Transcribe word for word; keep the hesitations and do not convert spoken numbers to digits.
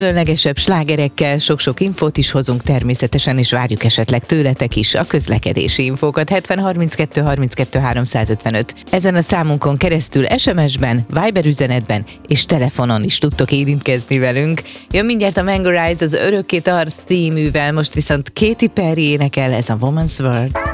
Különlegesebb slágerekkel sok-sok infót is hozunk természetesen, és várjuk esetleg tőletek is a közlekedési infókat. hetven harminckettő harminckettő háromszázötvenöt. Ezen a számunkon keresztül es em es-ben, Viber üzenetben és telefonon is tudtok érintkezni velünk. Jön mindjárt a Mango Rise az Örökké tart cíművel, most viszont Katy Perry énekel, ez a Woman's World.